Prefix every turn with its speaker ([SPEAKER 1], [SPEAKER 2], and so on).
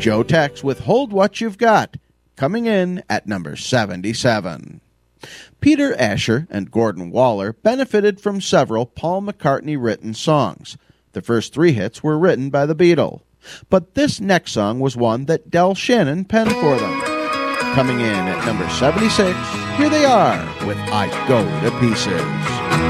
[SPEAKER 1] Joe Tex with Hold What You've Got, coming in at number 77. Peter Asher and Gordon Waller benefited from several Paul McCartney-written songs. The first 3 hits were written by the Beatles. But this next song was one that Del Shannon penned for them. Coming in at number 76, here they are with I Go to Pieces.